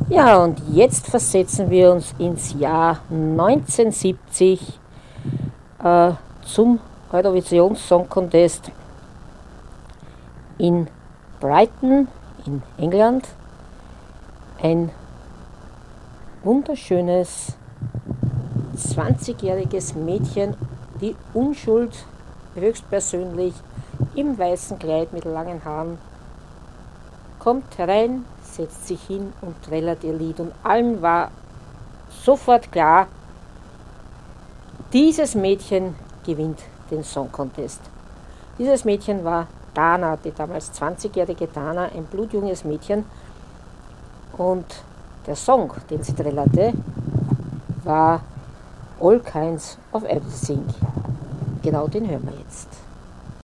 Ja, und jetzt versetzen wir uns ins Jahr 1970 zum Eurovision Song Contest in Brighton in England. Ein wunderschönes 20-jähriges Mädchen, die Unschuld höchstpersönlich im weißen Kleid mit langen Haaren, kommt herein, setzt sich hin und trällert ihr Lied. Und allen war sofort klar, dieses Mädchen gewinnt den Song Contest. Dieses Mädchen war Dana, die damals 20-jährige Dana, ein blutjunges Mädchen. Und der Song, den sie trällerte, war All Kinds of Everything. Genau den hören wir jetzt.